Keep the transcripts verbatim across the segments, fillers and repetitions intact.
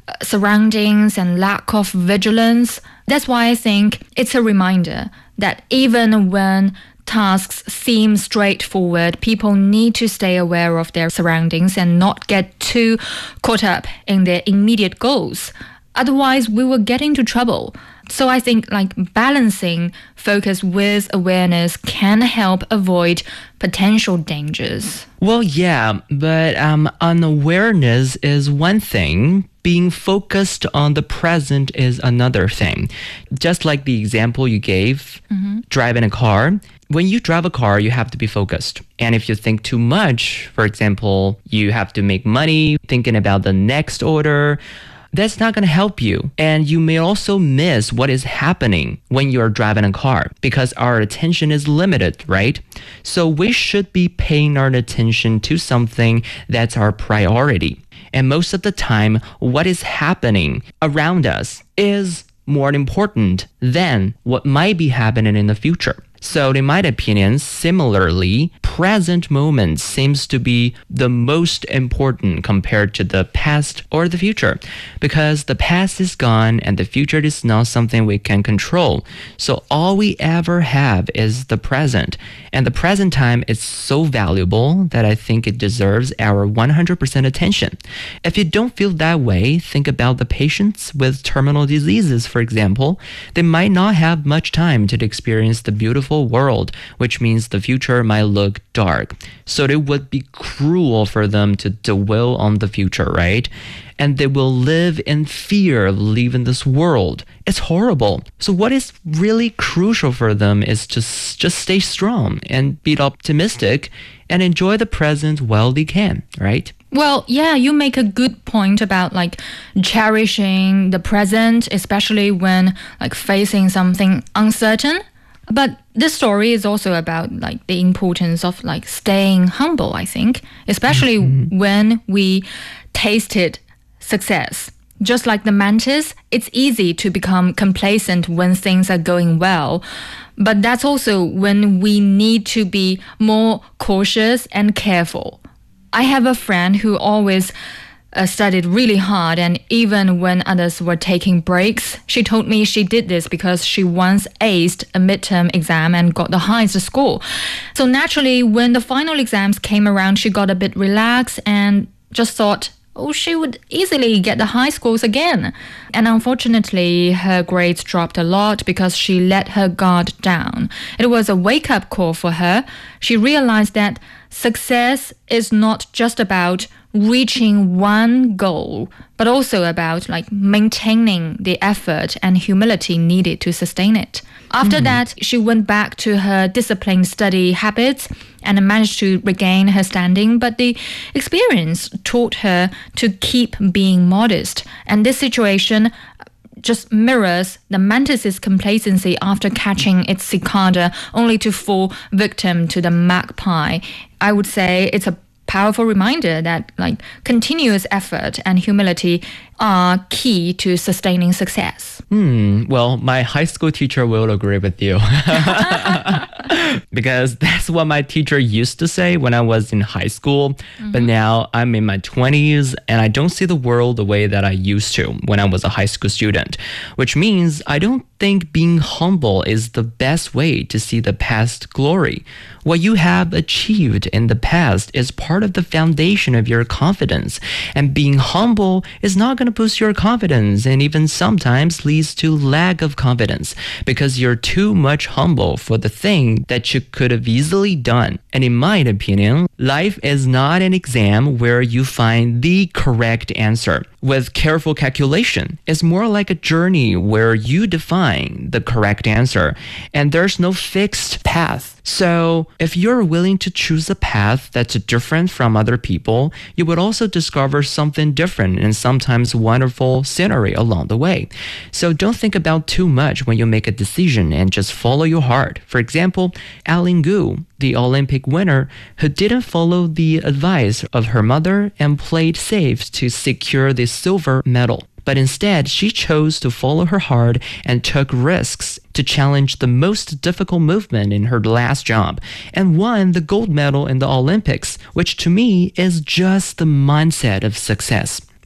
uh, surroundings and lack of vigilance. That's why I think it's a reminder that even when tasks seem straightforward, people need to stay aware of their surroundings and not get too caught up in their immediate goals. Otherwise, we will get into trouble. So I think like balancing focus with awareness can help avoid potential dangers. Well, yeah, but um, unawareness is one thing. Being focused on the present is another thing. Just like the example you gave, mm-hmm. driving a car. When you drive a car, you have to be focused. And if you think too much, for example, you have to make money, thinking about the next order, that's not going to help you. And you may also miss what is happening when you're driving a car because our attention is limited, right? So we should be paying our attention to something that's our priority. And most of the time, what is happening around us is more important than what might be happening in the future. So in my opinion, similarly, present moment seems to be the most important compared to the past or the future, because the past is gone and the future is not something we can control. So all we ever have is the present. And the present time is so valuable that I think it deserves our one hundred percent attention. If you don't feel that way, think about the patients with terminal diseases, for example. They might not have much time to experience the beautiful world, which means the future might look dark. So it would be cruel for them to dwell on the future, right? And they will live in fear of leaving this world. It's horrible. So what is really crucial for them is to s- just stay strong and be optimistic and enjoy the present while they can, right? Well, yeah, you make a good point about like cherishing the present, especially when like facing something uncertain. But this story is also about like the importance of like staying humble, I think, especially mm-hmm. when we tasted success. Just like the mantis, it's easy to become complacent when things are going well. But that's also when we need to be more cautious and careful. I have a friend who always Uh, studied really hard, and even when others were taking breaks, she told me she did this because she once aced a midterm exam and got the highest score. So naturally, when the final exams came around, she got a bit relaxed and just thought, oh, she would easily get the high scores again. And unfortunately, her grades dropped a lot because she let her guard down. It was a wake-up call for her. She realized that success is not just about reaching one goal, but also about like maintaining the effort and humility needed to sustain it. After mm. that, she went back to her disciplined study habits and managed to regain her standing, but the experience taught her to keep being modest. And this situation just mirrors the mantis's complacency after catching its cicada only to fall victim to the magpie. I would say it's a powerful reminder that like continuous effort and humility are key to sustaining success. Hmm. Well, my high school teacher will agree with you. Because that's what my teacher used to say when I was in high school. Mm-hmm. But now I'm in my twenties and I don't see the world the way that I used to when I was a high school student, which means I don't think being humble is the best way to see the past glory. What you have achieved in the past is part of the foundation of your confidence, and being humble is not going to boost your confidence and even sometimes leads to lack of confidence because you're too much humble for the thing that you could have easily done. And in my opinion, life is not an exam where you find the correct answer with careful calculation. It's more like a journey where you define the correct answer and there's no fixed path. So if you're willing to choose a path that's different from other people, you would also discover something different and sometimes wonderful scenery along the way. So don't think about too much when you make a decision and just follow your heart. For example, Eileen Gu, the Olympic winner who didn't follow the advice of her mother and played safe to secure the silver medal. But instead, she chose to follow her heart and took risks to challenge the most difficult movement in her last job and won the gold medal in the Olympics, which to me is just the mindset of success.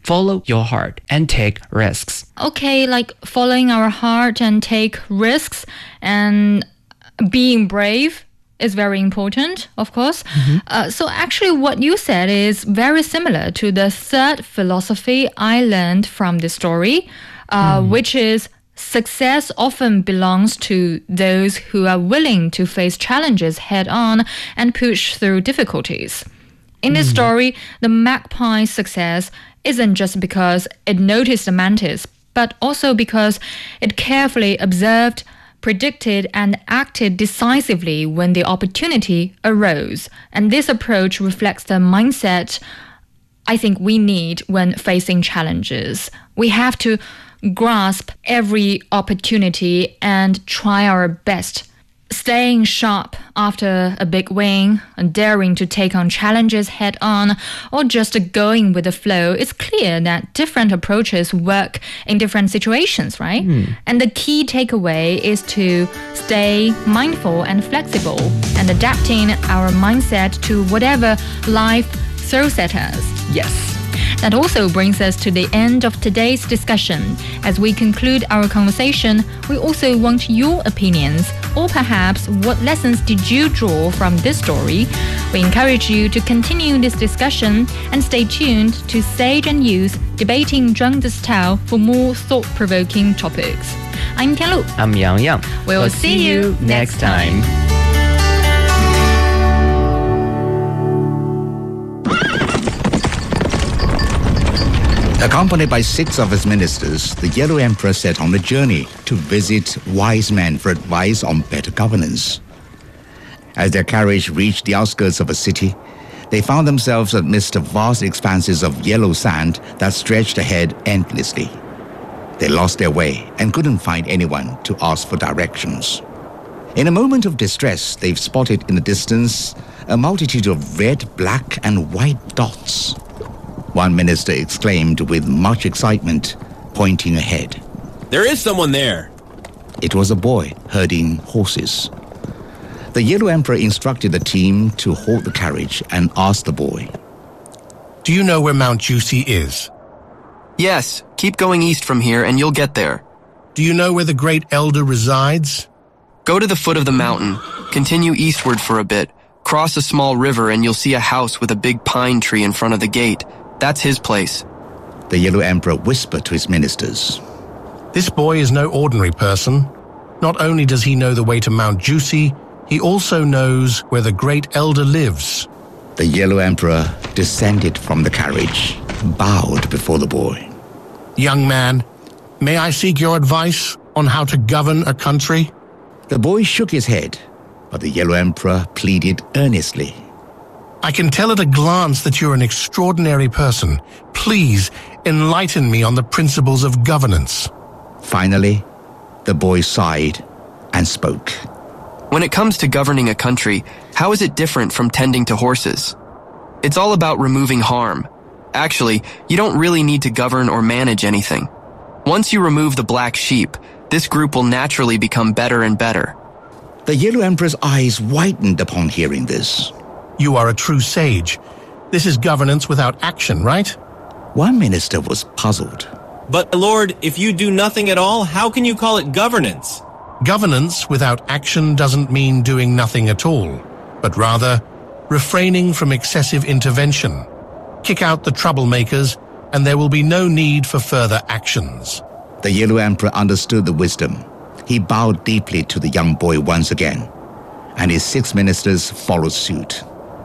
follow your heart and take risks. Okay, like following our heart and take risks and being brave is very important, of course. Mm-hmm. Uh, so actually what you said is very similar to the third philosophy I learned from this story, uh, mm. which is success often belongs to those who are willing to face challenges head on and push through difficulties. In this mm. story, the magpie's success isn't just because it noticed the mantis, but also because it carefully observed, predicted, and acted decisively when the opportunity arose. And this approach reflects the mindset I think we need when facing challenges. We have to grasp every opportunity and try our best. Staying sharp after a big win, daring to take on challenges head on, or just going with the flow, it's clear that different approaches work in different situations, right? Mm. And the key takeaway is to stay mindful and flexible and adapting our mindset to whatever life throws at us. Yes. That also brings us to the end of today's discussion. As we conclude our conversation, we also want your opinions, or perhaps what lessons did you draw from this story? We encourage you to continue this discussion and stay tuned to Sage and Youth Debating Zhuang Zi's Tao for more thought-provoking topics. I'm Tianlu. I'm Yang Yang. We'll, we'll see, see you next time. time. Accompanied by six of his ministers, the Yellow Emperor set on a journey to visit wise men for advice on better governance. As their carriage reached the outskirts of a city, they found themselves amidst vast expanses of yellow sand that stretched ahead endlessly. They lost their way and couldn't find anyone to ask for directions. In a moment of distress, they've spotted in the distance a multitude of red, black, and white dots. One minister exclaimed with much excitement, pointing ahead. There is someone there. It was a boy herding horses. The Yellow Emperor instructed the team to halt the carriage and asked the boy, Do you know where Mount Jusi is? Yes, keep going east from here and you'll get there. Do you know where the Great Elder resides? Go to the foot of the mountain, continue eastward for a bit, cross a small river and you'll see a house with a big pine tree in front of the gate. That's his place. The Yellow Emperor whispered to his ministers. This boy is no ordinary person. Not only does he know the way to Mount Jusi, he also knows where the Great Elder lives. The Yellow Emperor descended from the carriage, bowed before the boy. Young man, may I seek your advice on how to govern a country? The boy shook his head, but the Yellow Emperor pleaded earnestly. I can tell at a glance that you're an extraordinary person. Please enlighten me on the principles of governance. Finally, the boy sighed and spoke. When it comes to governing a country, how is it different from tending to horses? It's all about removing harm. Actually, you don't really need to govern or manage anything. Once you remove the black sheep, this group will naturally become better and better. The Yellow Emperor's eyes widened upon hearing this. You are a true sage. This is governance without action, right? One minister was puzzled. But, Lord, if you do nothing at all, how can you call it governance? Governance without action doesn't mean doing nothing at all, but rather refraining from excessive intervention. Kick out the troublemakers, and there will be no need for further actions. The Yellow Emperor understood the wisdom. He bowed deeply to the young boy once again, and his six ministers followed suit.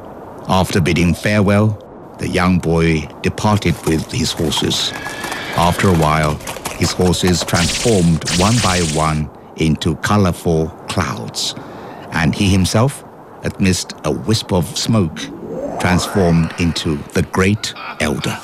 After bidding farewell, the young boy departed with his horses. After a while, his horses transformed one by one into colorful clouds, and he himself, amidst a wisp of smoke, transformed into the Great Elder.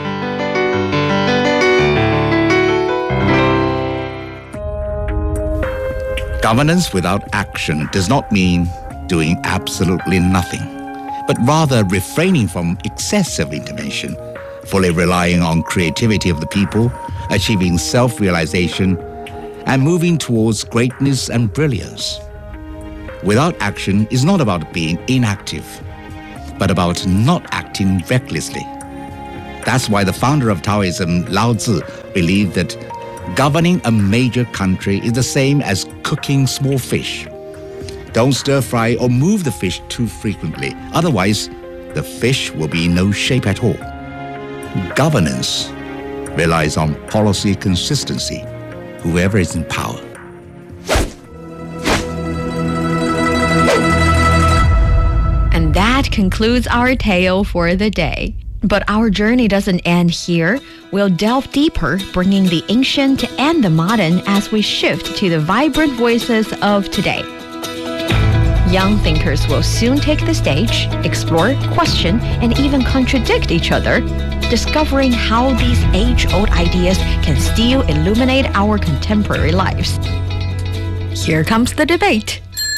Governance without action does not mean doing absolutely nothing, but rather refraining from excessive intervention, fully relying on creativity of the people, achieving self-realization, and moving towards greatness and brilliance. Without action is not about being inactive, but about not acting recklessly. That's why the founder of Taoism, Lao Tzu, believed that governing a major country is the same as cooking small fish. Don't stir fry or move the fish too frequently, otherwise the fish will be in no shape at all. Governance relies on policy consistency, whoever is in power. And that concludes our tale for the day. But our journey doesn't end here. We'll delve deeper, bringing the ancient and the modern as we shift to the vibrant voices of today. Young thinkers will soon take the stage, explore, question, and even contradict each other, discovering how these age-old ideas can still illuminate our contemporary lives. Here comes the debate.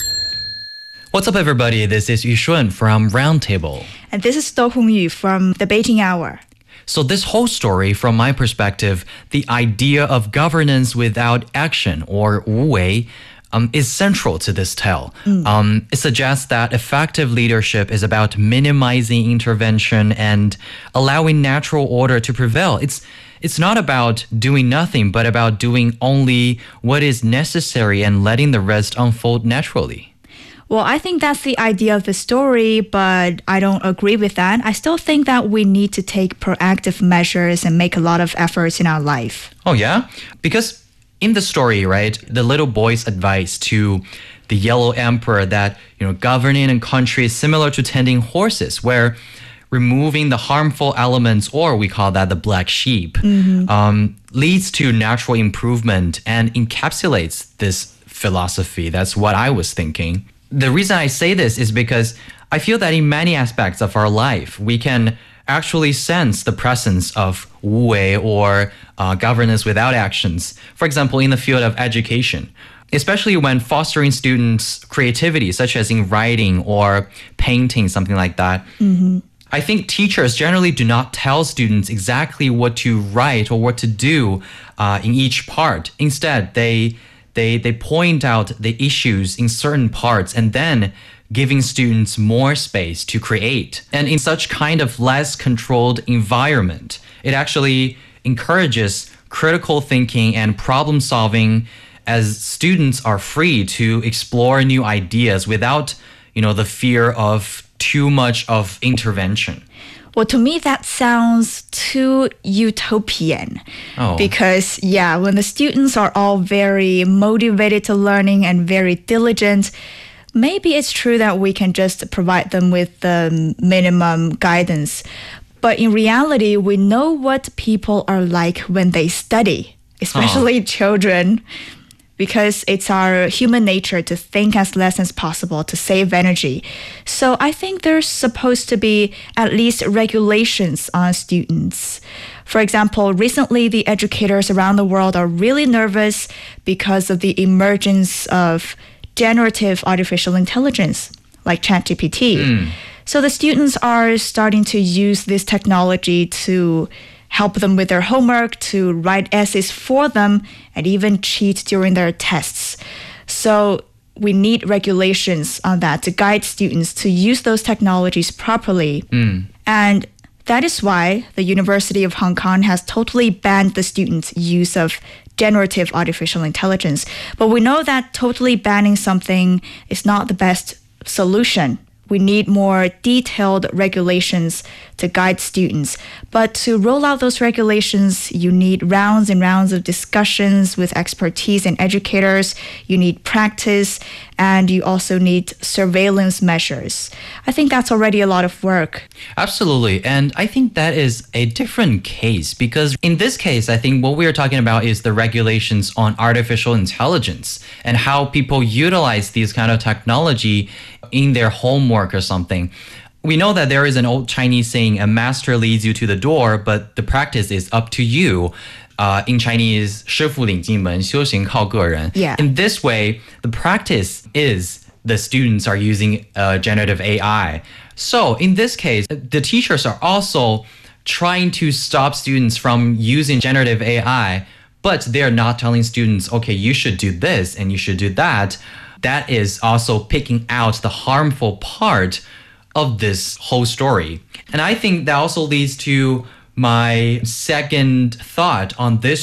What's up, everybody? This is Yu Shun from Roundtable. And this is Do Hongyu from Debating Hour. So this whole story, from my perspective, the idea of governance without action, or wu wei, um, is central to this tale. Mm. Um, it suggests that effective leadership is about minimizing intervention and allowing natural order to prevail. It's It's not about doing nothing, but about doing only what is necessary and letting the rest unfold naturally. Well, I think that's the idea of the story, but I don't agree with that. I still think that we need to take proactive measures and make a lot of efforts in our life. Oh, yeah? Because in the story, right, the little boy's advice to the Yellow Emperor that, you know, governing a country is similar to tending horses, where removing the harmful elements, or we call that the black sheep, mm-hmm. um, leads to natural improvement and encapsulates this philosophy. That's what I was thinking. The reason I say this is because I feel that in many aspects of our life, we can actually sense the presence of wu wei, or uh, governance without actions. For example, in the field of education, especially when fostering students' creativity, such as in writing or painting, something like that. Mm-hmm. I think teachers generally do not tell students exactly what to write or what to do uh, in each part. Instead, they They, they point out the issues in certain parts and then giving students more space to create. And in such kind of less controlled environment, it actually encourages critical thinking and problem solving, as students are free to explore new ideas without, you know, the fear of too much of intervention. Well, to me, that sounds too utopian. Oh. Because, yeah, when the students are all very motivated to learning and very diligent, maybe it's true that we can just provide them with the minimum guidance. But in reality, we know what people are like when they study, especially oh. children. Because it's our human nature to think as less as possible, to save energy. So I think there's supposed to be at least regulations on students. For example, recently the educators around the world are really nervous because of the emergence of generative artificial intelligence, like ChatGPT. Mm. So the students are starting to use this technology to help them with their homework, to write essays for them, and even cheat during their tests. So we need regulations on that to guide students to use those technologies properly. Mm. And that is why the University of Hong Kong has totally banned the students' use of generative artificial intelligence. But we know that totally banning something is not the best solution. We need more detailed regulations to guide students. But to roll out those regulations, you need rounds and rounds of discussions with expertise and educators. You need practice, and you also need surveillance measures. I think that's already a lot of work. Absolutely. And I think that is a different case, because in this case, I think what we are talking about is the regulations on artificial intelligence and how people utilize these kind of technology in their homework or something. We know that there is an old Chinese saying, a master leads you to the door, but the practice is up to you. Uh, in Chinese, 师傅领进门，修行靠个人. Yeah. In this way, the practice is the students are using uh, generative A I. So in this case, the teachers are also trying to stop students from using generative A I, but they're not telling students, okay, you should do this and you should do that. That is also picking out the harmful part of this whole story. And I think that also leads to my second thought on this